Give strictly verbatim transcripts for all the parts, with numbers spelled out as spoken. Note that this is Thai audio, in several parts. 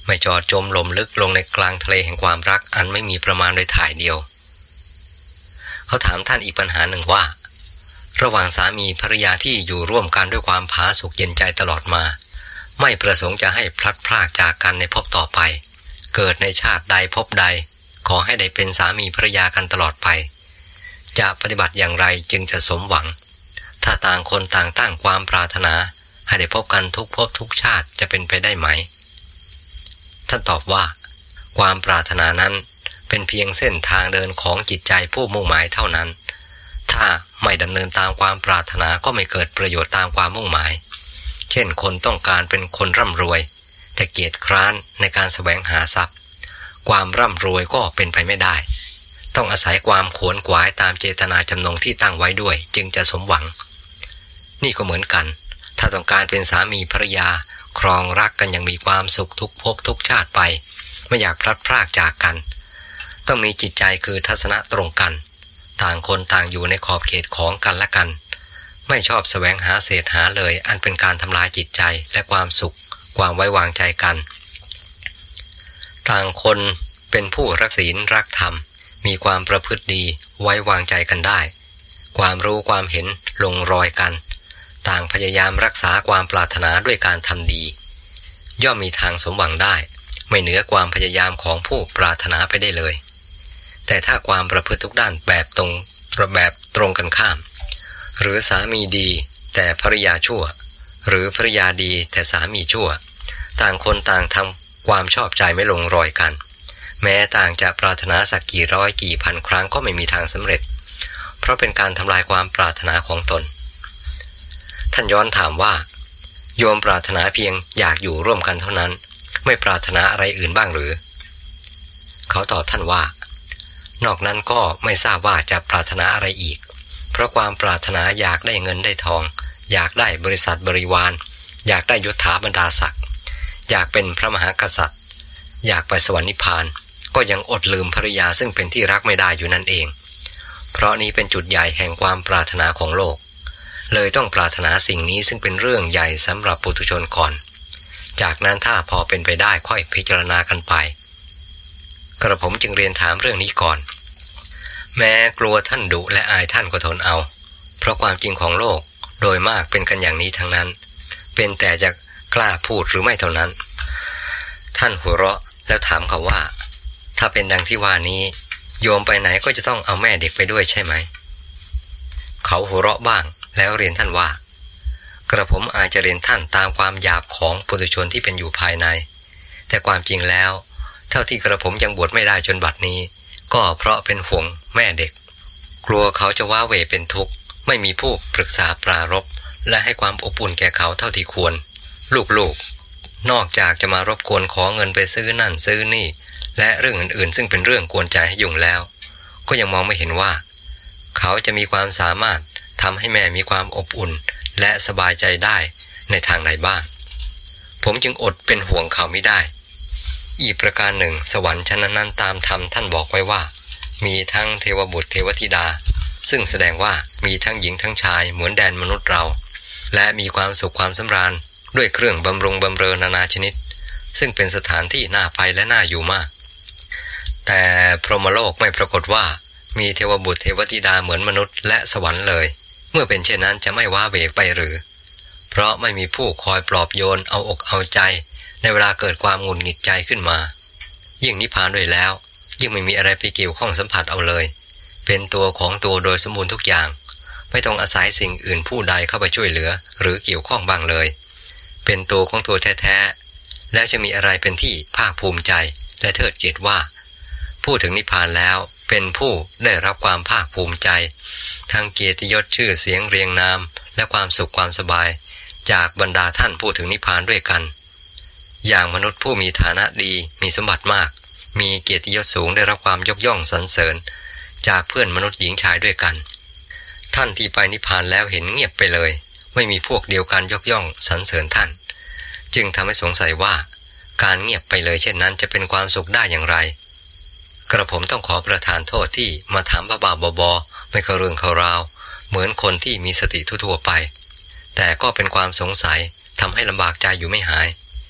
ไม่จอดจมหล่มลึกลงในกลางทะเลแห่งความรักอันไม่มีประมาณโดยถ่ายเดียวเขาถามท่านอีกปัญหาหนึ่งว่าระหว่างสามีภรรยาที่อยู่ร่วมกันด้วยความผาสุกเย็นใจตลอดมาไม่ประสงค์จะให้พลัดพรากจากกันในภพต่อไปเกิดในชาติใดภพใดขอให้ได้เป็นสามีภรรยากันตลอดไปจะปฏิบัติอย่างไรจึงจะสมหวังถ้าต่างคนต่างตั้งความปรารถนาให้ได้พบกันทุกภพทุกชาติจะเป็นไปได้ไหมท่านตอบว่าความปรารถนานั้นเป็นเพียงเส้นทางเดินของจิตใจผู้มุ่งหมายเท่านั้นถ้าไม่ดำเนินตามความปรารถนาก็ไม่เกิดประโยชน์ตามความมุ่งหมายเช่นคนต้องการเป็นคนร่ำรวยแต่เกียจคร้านในการแสวงหาทรัพย์ความร่ำรวยก็เป็นไปไม่ได้ต้องอาศัยความขวนขวายตามเจตนาจำนงที่ตั้งไว้ด้วยจึงจะสมหวังนี่ก็เหมือนกันถ้าต้องการเป็นสามีภรรยาครองรักกันอย่างมีความสุขทุกภพทุกชาติไปไม่อยากพลัดพรากจากกันต้องมีจิตใจคือทัศนะตรงกันต่างคนต่างอยู่ในขอบเขตของกันและกันไม่ชอบแสวงหาเศษหาเลยอันเป็นการทำลายจิตใจและความสุขความไว้วางใจกันต่างคนเป็นผู้รักศีลรักธรรมมีความประพฤติดีไว้วางใจกันได้ความรู้ความเห็นลงรอยกันต่างพยายามรักษาความปรารถนาด้วยการทำดีย่อมมีทางสมหวังได้ไม่เหนือความพยายามของผู้ปรารถนาไปได้เลยแต่ถ้าความประพฤติทุกด้านแบบตรงแบบตรงกันข้ามหรือสามีดีแต่ภริยาชั่วหรือภริยาดีแต่สามีชั่วต่างคนต่างทำความชอบใจไม่ลงรอยกันแม้ต่างจะปรารถนาสักกี่ร้อยกี่พันครั้งก็ไม่มีทางสำเร็จเพราะเป็นการทำลายความปรารถนาของตนท่านย้อนถามว่าโยมปรารถนาเพียงอยากอยู่ร่วมกันเท่านั้นไม่ปรารถนาอะไรอื่นบ้างหรือเขาตอบท่านว่านอกนั้นก็ไม่ทราบว่าจะปรารถนาอะไรอีกเพราะความปรารถนาอยากได้เงินได้ทองอยากได้บริษัทบริวารอยากได้ยศถาบรรดาศักดิ์อยากเป็นพระมหากษัตริย์อยากไปสวรรค์นิพพานก็ยังอดลืมภริยาซึ่งเป็นที่รักไม่ได้อยู่นั่นเองเพราะนี้เป็นจุดใหญ่แห่งความปรารถนาของโลกเลยต้องปรารถนาสิ่งนี้ซึ่งเป็นเรื่องใหญ่สำหรับปุถุชนก่อนจากนั้นถ้าพอเป็นไปได้ค่อยพิจารณากันไปกระผมจึงเรียนถามเรื่องนี้ก่อนแม้กลัวท่านดุและอายท่านก็ทนเอาเพราะความจริงของโลกโดยมากเป็นกันอย่างนี้ทั้งนั้นเป็นแต่จะกล้าพูดหรือไม่เท่านั้นท่านหัวเราะแล้วถามเขาว่าถ้าเป็นดังที่ว่านี้โยมไปไหนก็จะต้องเอาแม่เด็กไปด้วยใช่ไหมเขาหัวเราะบ้างแล้วเรียนท่านว่ากระผมอาจจะเรียนท่านตามความหยาบของปุถุชนที่เป็นอยู่ภายในแต่ความจริงแล้วเท่าที่กระผมยังบวชไม่ได้จนบัดนี้ก็เพราะเป็นห่วงแม่เด็กกลัวเขาจะว้าเหวเป็นทุกข์ไม่มีผู้ปรึกษาปรารภและให้ความอบอุ่นแก่เขาเท่าที่ควรลูกๆนอกจากจะมารบกวนขอเงินไปซื้อนั่นซื้อนี่และเรื่องอื่นๆซึ่งเป็นเรื่องกวนใจให้ยุ่งแล้วก็ยังมองไม่เห็นว่าเขาจะมีความสามารถทำให้แม่มีความอบอุ่นและสบายใจได้ในทางไหนบ้างผมจึงอดเป็นห่วงเขาไม่ได้อีกประการหนึ่งสวรรค์ชั้นนั้นตามธรรมท่านบอกไว้ว่ามีทั้งเทวบุตรเทวธิดาซึ่งแสดงว่ามีทั้งหญิงทั้งชายเหมือนแดนมนุษย์เราและมีความสุขความสำราญด้วยเครื่องบำรุงบำเรอนานาชนิดซึ่งเป็นสถานที่น่าไปและน่าอยู่มากแต่พรหมโลกไม่ปรากฏว่ามีเทวบุตรเทวธิดาเหมือนมนุษย์และสวรรค์เลยเมื่อเป็นเช่นนั้นจะไม่ว้าเหวไปหรือเพราะไม่มีผู้คอยปลอบโยนเอาอกเอาใจในเวลาเกิดความหงุดหงิดใจขึ้นมายิ่งนิพพานด้วยแล้วยิ่งไม่มีอะไรไปเกี่ยวข้องสัมผัสเอาเลยเป็นตัวของตัวโดยสมบูรณ์ทุกอย่างไม่ต้องอาศัยสิ่งอื่นผู้ใดเข้าไปช่วยเหลือหรือเกี่ยวข้องบ้างเลยเป็นตัวของตัวแท้ๆแล้วจะมีอะไรเป็นที่ภาคภูมิใจและเทิดเกียรติว่าผู้ถึงนิพพานแล้วเป็นผู้ได้รับความภาคภูมิใจทั้งเกียรติยศชื่อเสียงเรียงนามและความสุขความสบายจากบรรดาท่านผู้ถึงนิพพานด้วยกันอย่างมนุษย์ผู้มีฐานะดีมีสมบัติมากมีเกียรติยศสูงได้รับความยกย่องสรรเสริญจากเพื่อนมนุษย์หญิงชายด้วยกันท่านที่ไปนิพพานแล้วเห็นเงียบไปเลยไม่มีพวกเดียวกันยกย่องสรรเสริญท่านจึงทำให้สงสัยว่าการเงียบไปเลยเช่นนั้นจะเป็นความสุขได้อย่างไรกระผมต้องขอประทานโทษที่มาถามบ้าๆบอๆไม่เข้าเรื่องเข้าราวเหมือนคนที่มีสติทั่วๆไปแต่ก็เป็นความสงสัยทำให้ลำบากใจอยู่ไม่หาย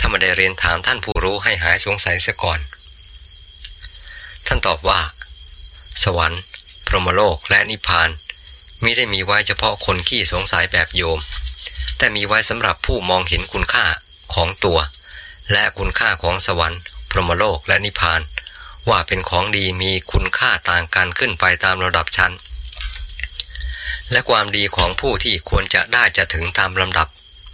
ถ้าไม่ได้เรียนถามท่านผู้รู้ให้หายสงสัยเสียก่อนท่านตอบว่าสวรรค์พรหมโลกและนิพพานมิได้มีไว้เฉพาะคนขี้สงสัยแบบโยมแต่มีไว้สำหรับผู้มองเห็นคุณค่าของตัวและคุณค่าของสวรรค์พรหมโลกและนิพพานว่าเป็นของดีมีคุณค่าต่างกันขึ้นไปตามระดับชั้นและความดีของผู้ที่ควรจะได้จะถึงตามลำดับ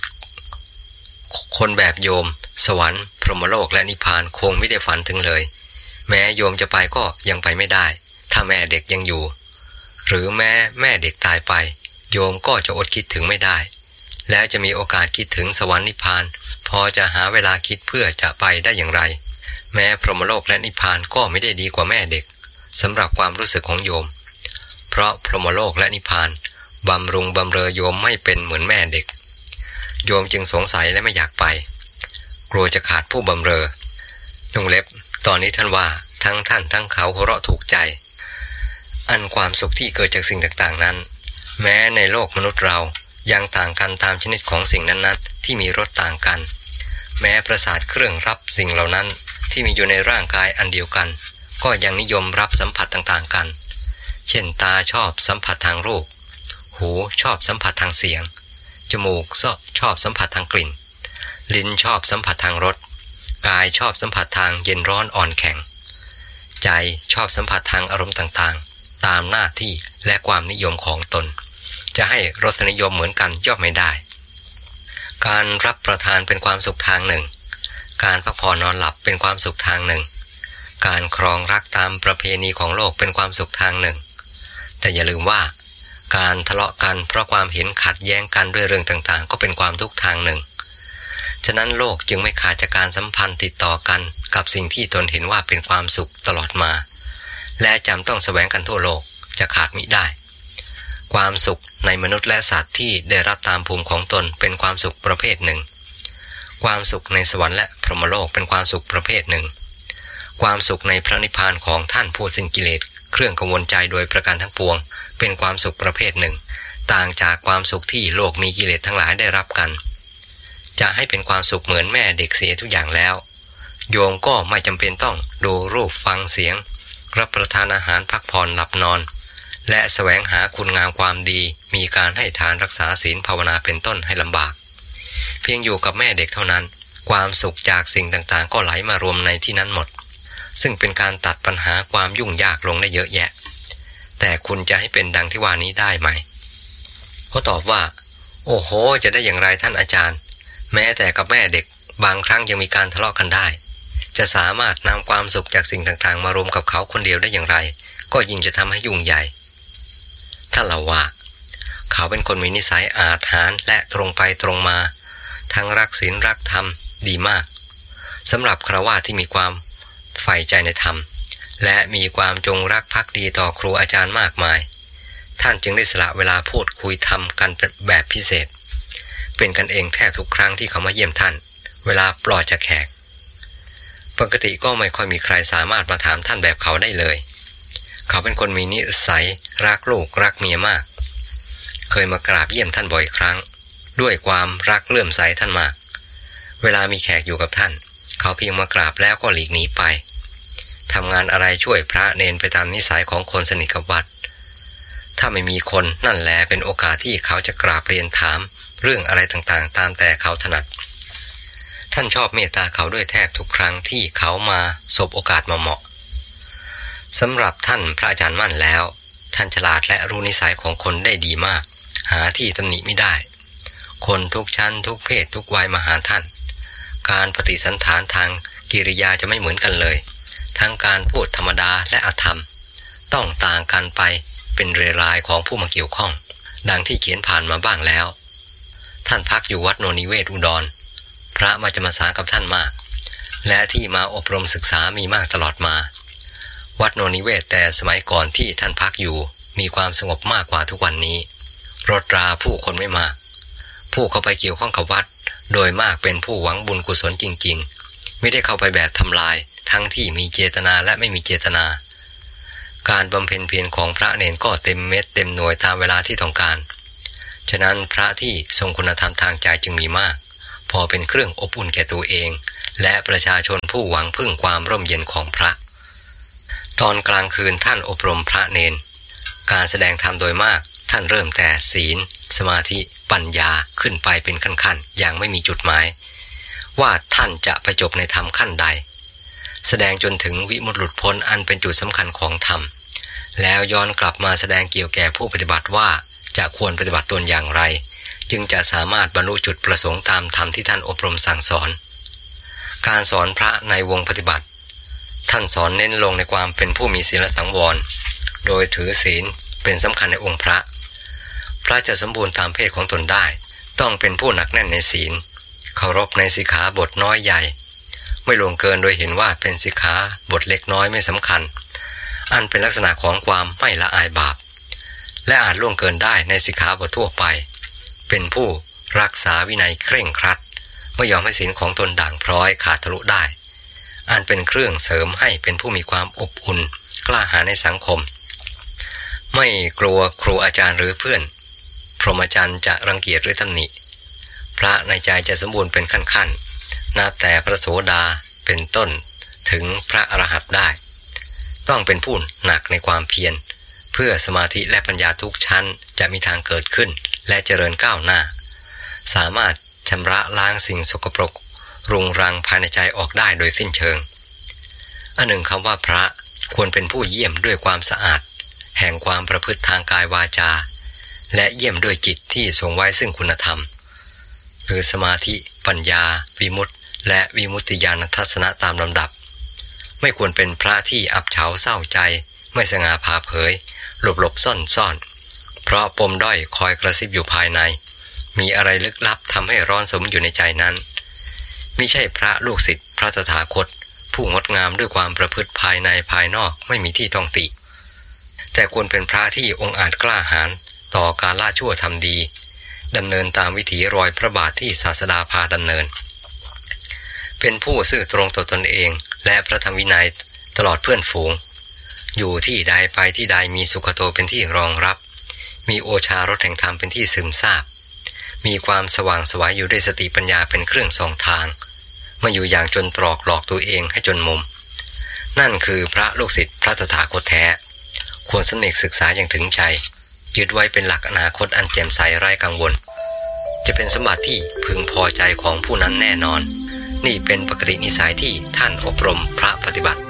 คนแบบโยมสวรรค์พรหมโลกและนิพพานคงไม่ได้ฝันถึงเลยแม้โยมจะไปก็ยังไปไม่ได้ถ้าแม่เด็กยังอยู่หรือแม้แม่เด็กตายไปโยมก็จะอดคิดถึงไม่ได้แล้วจะมีโอกาสคิดถึงสวรรค์นิพพานพอจะหาเวลาคิดเพื่อจะไปได้อย่างไรแม้พรหมโลกและนิพพานก็ไม่ได้ดีกว่าแม่เด็กสำหรับความรู้สึกของโยมเพราะพรหมโลกและนิพพานบำรุงบำเรอโยมไม่เป็นเหมือนแม่เด็กโยมจึงสงสัยและไม่อยากไปกลัวจะขาดผู้บำเรอวงเล็บตอนนี้ท่านว่าทั้งท่านทั้งเขาหัวเราะถูกใจอันความสุขที่เกิดจากสิ่งต่างๆนั้นแม้ในโลกมนุษย์เรายังต่างกันตามชนิดของสิ่งนั้นๆที่มีรสต่างกันแม้ประสาทเครื่องรับสิ่งเหล่านั้นที่มีอยู่ในร่างกายอันเดียวกันก็ยังนิยมรับสัมผัสต่างๆกันเช่นตาชอบสัมผัสทางรูปหูชอบสัมผัสทางเสียงจมูกชอบสัมผัสทางกลิ่นลิ้นชอบสัมผัสทางรสกายชอบสัมผัสทางเย็นร้อนอ่อนแข็งใจชอบสัมผัสทางอารมณ์ต่างๆตามหน้าที่และความนิยมของตนจะให้รสนิยมเหมือนกันย่อมไม่ได้การรับประทานเป็นความสุขทางหนึ่งการพักผ่อนนอนหลับเป็นความสุขทางหนึ่งการครองรักตามประเพณีของโลกเป็นความสุขทางหนึ่งแต่อย่าลืมว่าการทะเลาะกันเพราะความเห็นขัดแย้งกันด้วยเรื่องต่างๆก็เป็นความทุกข์ทางหนึ่งฉะนั้นโลกจึงไม่ขาดจากการสัมพันธ์ติดต่อกันกับสิ่งที่ตนเห็นว่าเป็นความสุขตลอดมาและจำต้องแสวงกันทั่วโลกจะขาดมิได้ความสุขในมนุษย์และสัตว์ที่ได้รับตามภูมิของตนเป็นความสุขประเภทหนึ่งความสุขในสวรรค์และพรหมโลกเป็นความสุขประเภทหนึ่งความสุขในพระนิพพานของท่านผู้สิ้นกิเลสเครื่องกังวลใจโดยประการทั้งปวงเป็นความสุขประเภทหนึ่งต่างจากความสุขที่โลกมีกิเลสทั้งหลายได้รับกันจะให้เป็นความสุขเหมือนแม่เด็กเสียทุกอย่างแล้วโยมก็ไม่จำเป็นต้องดูรูปฟังเสียงรับประทานอาหารพักผ่อนหลับนอนและแสวงหาคุณงามความดีมีการให้ทานรักษาศีลภาวนาเป็นต้นให้ลำบากเพียงอยู่กับแม่เด็กเท่านั้นความสุขจากสิ่งต่างๆก็ไหลมารวมในที่นั้นหมดซึ่งเป็นการตัดปัญหาความยุ่งยากลงได้เยอะแยะแต่คุณจะให้เป็นดังที่ว่านี้ได้ไหมเขาตอบว่าโอ้โหจะได้อย่างไรท่านอาจารย์แม้แต่กับแม่เด็กบางครั้งยังมีการทะเลาะกันได้จะสามารถนำความสุขจากสิ่งต่างๆมารวมกับเขาคนเดียวได้อย่างไรก็ยิ่งจะทำให้ยุ่งใหญ่ท่านเล่าว่าเขาเป็นคนมีนิสัยอาถรรพ์และตรงไปตรงมาทั้งรักศีลรักธรรมดีมากสำหรับฆราวาสที่มีความใฝ่ใจในธรรมและมีความจงรักภักดีต่อครูอาจารย์มากมายท่านจึงได้สละเวลาพูดคุยธรรมกันแบบพิเศษเป็นกันเองแทบทุกครั้งที่เขามาเยี่ยมท่านเวลาปลอดจากแขกปกติก็ไม่ค่อยมีใครสามารถมาถามท่านแบบเขาได้เลยเขาเป็นคนมีนิสัยรักลูกรักเมียมากเคยมากราบเยี่ยมท่านบ่อยครั้งด้วยความรักเลื่อมใสท่านมากเวลามีแขกอยู่กับท่านเขาเพียงมากราบแล้วก็หลีกหนีไปทำงานอะไรช่วยพระเนนไปตามนิสัยของคนสนิทกับวัดถ้าไม่มีคนนั่นแลเป็นโอกาสที่เขาจะกราบเรียนถามเรื่องอะไรต่างๆตามแต่เขาถนัดท่านชอบเมตตาเขาด้วยแทบทุกครั้งที่เขามาสบโอกาสมาเหมาะสำหรับท่านพระอาจารย์มั่นแล้วท่านฉลาดและรู้นิสัยของคนได้ดีมากหาที่ตำหนิไม่ได้คนทุกชั้นทุกเพศทุกวัยมาหาท่านการปฏิสันถานทางกิริยาจะไม่เหมือนกันเลยทั้งการพูดธรรมดาและอธรรมต้องต่างกันไปเป็นรายๆของผู้มาเกี่ยวข้องดังที่เขียนผ่านมาบ้างแล้วท่านพักอยู่วัดโนนิเวศอุดรพระมาจำพรรษากับท่านมากและที่มาอบรมศึกษามีมากตลอดมาวัดโนนิเวศแต่สมัยก่อนที่ท่านพักอยู่มีความสงบมากกว่าทุกวันนี้รถราผู้คนไม่มากผู้เข้าไปเกี่ยวข้องกับวัดโดยมากเป็นผู้หวังบุญกุศลจริงๆไม่ได้เข้าไปแบบทำลายทั้งที่มีเจตนาและไม่มีเจตนาการบำเพ็ญเพียรของพระเนนก็เต็มเม็ดเต็มหน่วยตามเวลาที่ต้องการฉะนั้นพระที่ทรงคุณธรรมทางใจจึงมีมากพอเป็นเครื่องอบอุ่นแก่ตัวเองและประชาชนผู้หวังพึ่งความร่มเย็นของพระตอนกลางคืนท่านอบรมพระเนนการแสดงธรรมโดยมากท่านเริ่มแต่ศีลสมาธิปัญญาขึ้นไปเป็นขั้นๆอย่างไม่มีจุดหมายว่าท่านจะไปจบในธรรมขั้นใดแสดงจนถึงวิมุตติหลุดพ้นอันเป็นจุดสำคัญของธรรมแล้วย้อนกลับมาแสดงเกี่ยวแก่ผู้ปฏิบัติว่าจะควรปฏิบัติตนอย่างไรจึงจะสามารถบรรลุจุดประสงค์ตามธรรมที่ท่านอบรมสั่งสอนการสอนพระในวงปฏิบัติท่านสอนเน้นลงในความเป็นผู้มีศีลสังวรโดยถือศีลเป็นสำคัญในองค์พระพระจะสมบูรณ์ตามเพศของตนได้ต้องเป็นผู้หนักแน่นในศีลเคารพในสิกขาบทน้อยใหญ่ไม่ล่วงเกินโดยเห็นว่าเป็นสิกขาบทเล็กน้อยไม่สำคัญอันเป็นลักษณะของความไม่ละอายบาปและอาจล่วงเกินได้ในสิกขาบททั่วไปเป็นผู้รักษาวินัยเคร่งครัดไม่ยอมให้ศีลของตนด่างพร้อยขาดทะลุได้อันเป็นเครื่องเสริมให้เป็นผู้มีความอบอุ่นกล้าหาญในสังคมไม่กลัวครูอาจารย์หรือเพื่อนพรหมจรรย์จะรังเกียจหรือตำหนิพระในใจจะสมบูรณ์เป็นขั้นๆนับแต่พระโสดาเป็นต้นถึงพระอรหันต์ได้ต้องเป็นผู้หนักในความเพียรเพื่อสมาธิและปัญญาทุกชั้นจะมีทางเกิดขึ้นและเจริญก้าวหน้าสามารถชำระล้างสิ่งสกปรกรุงรังภายในใจออกได้โดยสิ้นเชิงอันหนึ่งคำว่าพระควรเป็นผู้เยี่ยมด้วยความสะอาดแห่งความประพฤติทางกายวาจาและเยี่ยมด้วยจิตที่ทรงไว้ซึ่งคุณธรรมคือสมาธิปัญญาวิมุตติและวิมุตติญาณทัศนะตามลำดับไม่ควรเป็นพระที่อับเฉาเศร้าใจไม่สง่าผ่าเผยหลบหลบซ่อนซ่อนเพราะปมด้อยคอยกระซิบอยู่ภายในมีอะไรลึกลับทำให้ร้อนสมอยู่ในใจนั้นมิใช่พระลูกศิษย์พระตถาคตผู้งดงามด้วยความประพฤติภายในภายนอกไม่มีที่ต้องติแต่ควรเป็นพระที่องอาจกล้าหาญต่อการละชั่วทำดีดำเนินตามวิถีรอยพระบาทที่ศาสดาพาดำเนินเป็นผู้ซื่อตรงต่อตนเองและพระธรรมวินัยตลอดเพื่อนฝูงอยู่ที่ใดไปที่ใดมีสุขโตเป็นที่รองรับมีโอชารสแห่งธรรมเป็นที่ซึมซาบมีความสว่างไสวอยู่ด้วยสติปัญญาเป็นเครื่องส่องทางไม่อยู่อย่างจนตรอกหลอกตัวเองให้จนมุมนั่นคือพระลูกศิษย์พระตถาคตแท้ควรสำเนึกศึกษาอย่างถึงใจยึดไว้เป็นหลักอนาคตอันแจ่มใสไร้กังวลจะเป็นสมบัติที่พึงพอใจของผู้นั้นแน่นอนนี่เป็นปกตินิสัยที่ท่านอบรมพระปฏิบัติ